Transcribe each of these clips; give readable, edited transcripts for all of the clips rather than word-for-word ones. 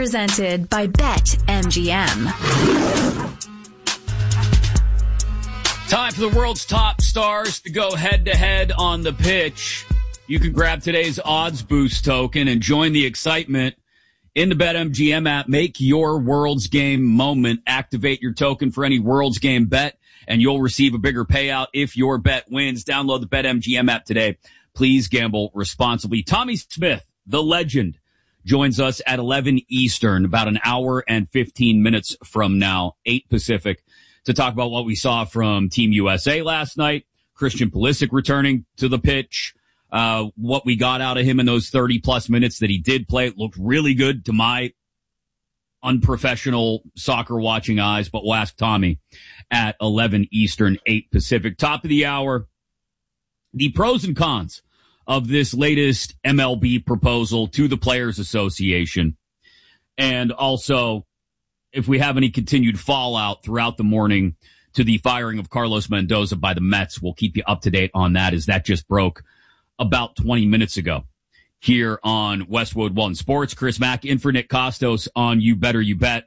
Presented by BetMGM. Time for the world's top stars to go head-to-head on the pitch. You can grab today's Odds Boost token and join the excitement in the BetMGM app. Make your World's Game moment. Activate your token for any World's Game bet, and you'll receive a bigger payout if your bet wins. Download the BetMGM app today. Please gamble responsibly. Tommy Smith, the legend, joins us at 11 Eastern, about an hour and 15 minutes from now, 8 Pacific, to talk about what we saw from Team USA last night. Christian Pulisic returning to the pitch. What we got out of him in those 30-plus minutes that he did play. It looked really good to my unprofessional soccer-watching eyes, but we'll ask Tommy at 11 Eastern, 8 Pacific. Top of the hour, the pros and cons of this latest MLB proposal to the Players Association. And also, if we have any continued fallout throughout the morning to the firing of Carlos Mendoza by the Mets, we'll keep you up to date on that, as that just broke about 20 minutes ago here on Westwood One Sports. Chris Mack in for Nick Costos on You Better You Bet.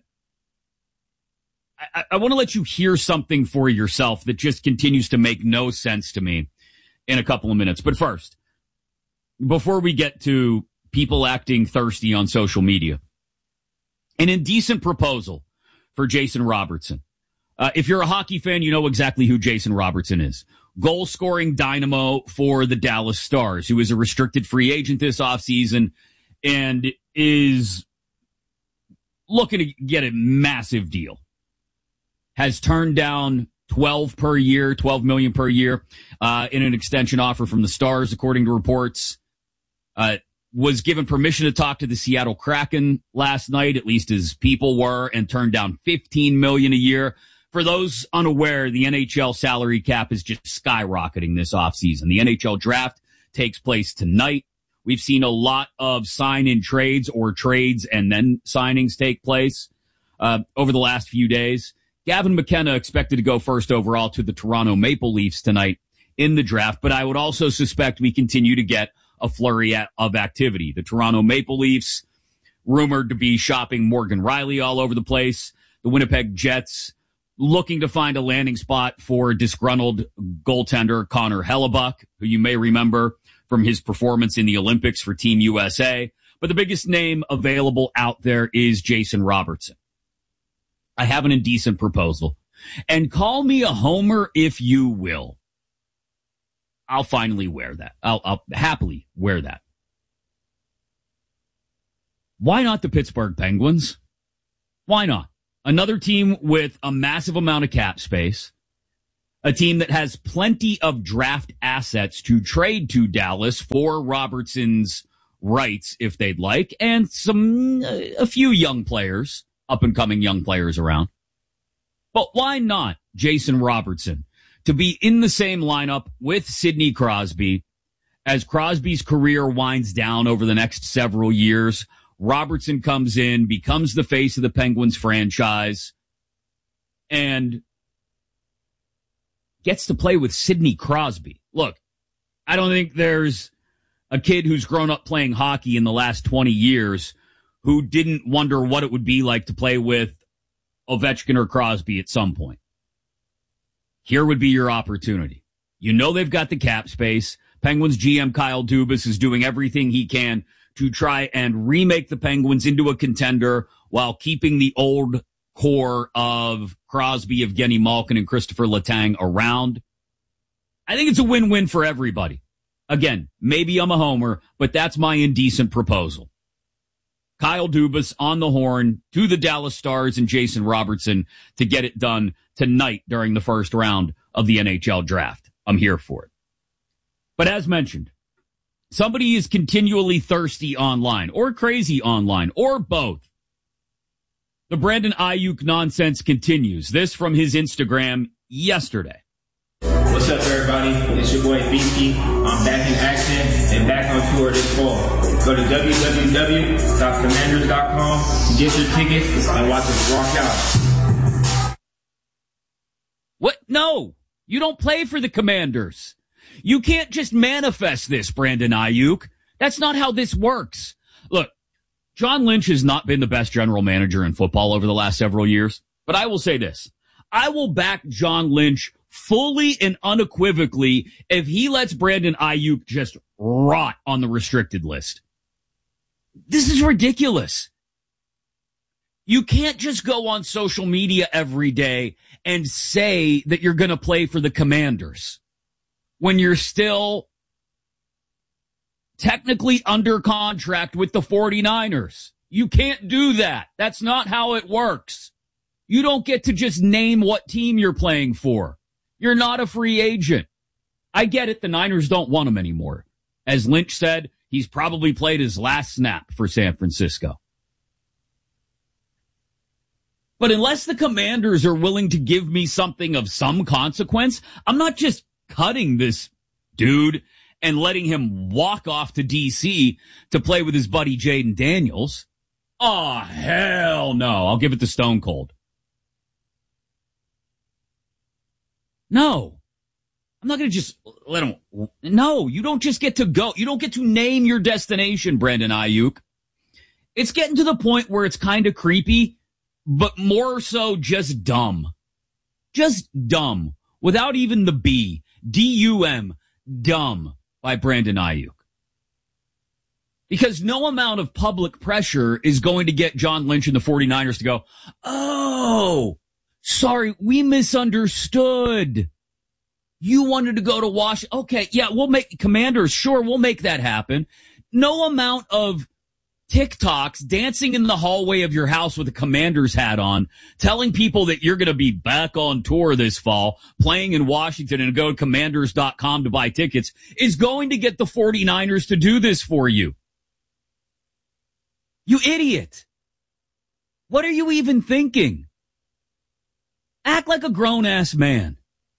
I want to let you hear something for yourself that just continues to make no sense to me in a couple of minutes. But first, before we get to people acting thirsty on social media, an indecent proposal for Jason Robertson. If you're a hockey fan, you know exactly who Jason Robertson is. Goal-scoring dynamo for the Dallas Stars, who is a restricted free agent this offseason and is looking to get a massive deal. Has turned down $12 million per year in an extension offer from the Stars, according to reports. Was given permission to talk to the Seattle Kraken last night, at least his people were, and turned down $15 million a year. For those unaware, the NHL salary cap is just skyrocketing this offseason. The NHL draft takes place tonight. We've seen a lot of sign-in trades or trades and then signings take place over the last few days. Gavin McKenna expected to go first overall to the Toronto Maple Leafs tonight in the draft, but I would also suspect we continue to get a flurry of activity. The Toronto Maple Leafs rumored to be shopping Morgan Riley all over the place. The Winnipeg Jets looking to find a landing spot for disgruntled goaltender Connor Hellebuck, who you may remember from his performance in the Olympics for Team USA. But the biggest name available out there is Jason Robertson. I have an indecent proposal. And call me a homer if you will. I'll finally wear that. I'll happily wear that. Why not the Pittsburgh Penguins? Why not? Another team with a massive amount of cap space. A team that has plenty of draft assets to trade to Dallas for Robertson's rights if they'd like. And a few young players, up-and-coming young players around. But why not Jason Robertson to be in the same lineup with Sidney Crosby as Crosby's career winds down over the next several years? Robertson comes in, becomes the face of the Penguins franchise, and gets to play with Sidney Crosby. Look, I don't think there's a kid who's grown up playing hockey in the last 20 years who didn't wonder what it would be like to play with Ovechkin or Crosby at some point. Here would be your opportunity. You know they've got the cap space. Penguins GM Kyle Dubas is doing everything he can to try and remake the Penguins into a contender while keeping the old core of Crosby, Evgeny Malkin, and Christopher Letang around. I think it's a win-win for everybody. Again, maybe I'm a homer, but that's my indecent proposal. Kyle Dubas on the horn to the Dallas Stars and Jason Robertson to get it done tonight during the first round of the NHL draft. I'm here for it. But as mentioned, somebody is continually thirsty online or crazy online or both. The Brandon Ayuk nonsense continues. This from his Instagram yesterday. What's up, everybody? It's your boy Binky. I'm back in action and back on tour this fall. Go to www.commanders.com to get your tickets and watch us rock out. What? No, you don't play for the Commanders. You can't just manifest this, Brandon Ayuk. That's not how this works. Look, John Lynch has not been the best general manager in football over the last several years, but I will say this. I will back John Lynch fully and unequivocally if he lets Brandon Ayuk just rot on the restricted list. This is ridiculous. You can't just go on social media every day and say that you're going to play for the Commanders when you're still technically under contract with the 49ers. You can't do that. That's not how it works. You don't get to just name what team you're playing for. You're not a free agent. I get it. The Niners don't want him anymore. As Lynch said, he's probably played his last snap for San Francisco. But unless the Commanders are willing to give me something of some consequence, I'm not just cutting this dude and letting him walk off to D.C. to play with his buddy Jaden Daniels. Oh, hell no. I'll give it to Stone Cold. No. I'm not going to just let him. No, you don't just get to go. You don't get to name your destination, Brandon Ayuk. It's getting to the point where it's kind of creepy, but more so just dumb. Just dumb. Without even the B. D-U-M. Dumb by Brandon Ayuk. Because no amount of public pressure is going to get John Lynch and the 49ers to go, oh, sorry, we misunderstood. You wanted to go to Washington. Okay, yeah, we'll make Commanders. Sure, we'll make that happen. No amount of TikToks dancing in the hallway of your house with a Commanders hat on, telling people that you're going to be back on tour this fall, playing in Washington and go to commanders.com to buy tickets is going to get the 49ers to do this for you. You idiot. What are you even thinking? Act like a grown-ass man.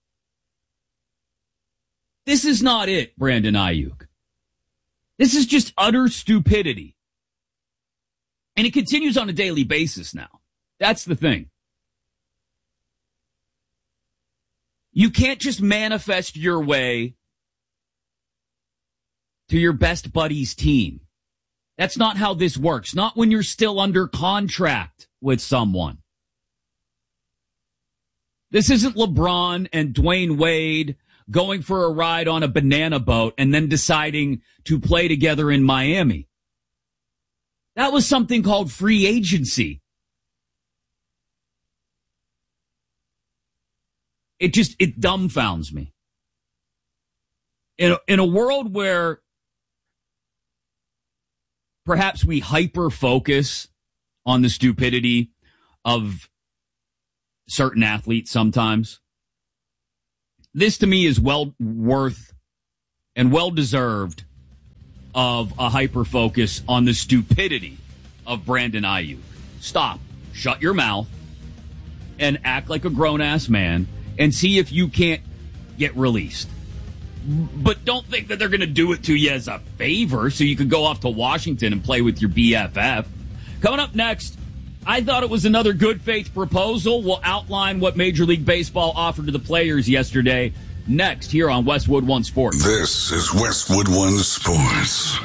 This is not it, Brandon Ayuk. This is just utter stupidity. And it continues on a daily basis now. That's the thing. You can't just manifest your way to your best buddy's team. That's not how this works. Not when you're still under contract with someone. This isn't LeBron and Dwayne Wade going for a ride on a banana boat and then deciding to play together in Miami. That was something called free agency. It dumbfounds me. In a world where perhaps we hyper-focus on the stupidity of certain athletes sometimes, this to me is well worth and well deserved of a hyper-focus on the stupidity of Brandon Ayuk. Stop. Shut your mouth and act like a grown-ass man and see if you can't get released. But don't think that they're going to do it to you as a favor so you can go off to Washington and play with your BFF. Coming up next, I thought it was another good faith proposal. We'll outline what Major League Baseball offered to the players yesterday. Next, here on Westwood One Sports. This is Westwood One Sports.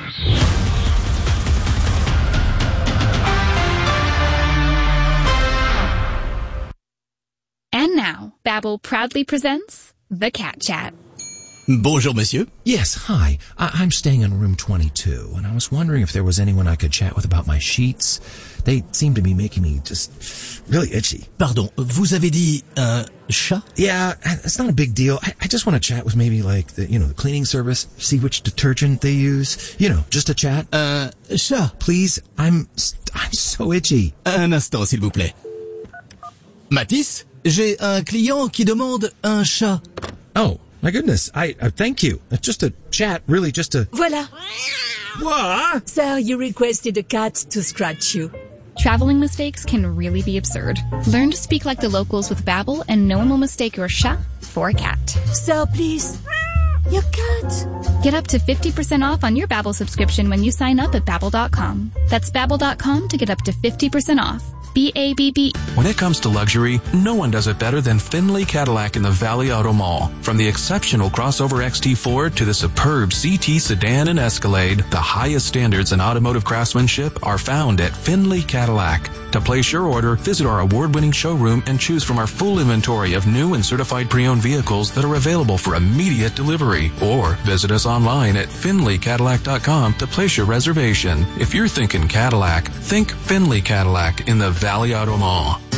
And now, Babbel proudly presents The Cat Chat. Bonjour, monsieur. Yes, hi. I'm staying in room 22, and I was wondering if there was anyone I could chat with about my sheets. They seem to be making me just really itchy. Pardon, vous avez dit un chat? Yeah, it's not a big deal. I just want to chat with maybe like the cleaning service, see which detergent they use. Just a chat. Chat. Please, I'm so itchy. Un instant, s'il vous plaît. Mathis, j'ai un client qui demande un chat. Oh. My goodness, I thank you. It's just a chat, really just a... Voilà. What? Sir, you requested a cat to scratch you. Traveling mistakes can really be absurd. Learn to speak like the locals with Babbel, and no one will mistake your chat for a cat. Sir, please. Your cat. Get up to 50% off on your Babbel subscription when you sign up at Babbel.com. That's Babbel.com to get up to 50% off. BABB. When it comes to luxury, no one does it better than Findlay Cadillac in the Valley Auto Mall. From the exceptional crossover XT4 to the superb CT sedan and Escalade, the highest standards in automotive craftsmanship are found at Findlay Cadillac. To place your order, visit our award-winning showroom and choose from our full inventory of new and certified pre-owned vehicles that are available for immediate delivery. Or visit us online at FindlayCadillac.com to place your reservation. If you're thinking Cadillac, think Findlay Cadillac in the Valley Auto Mall.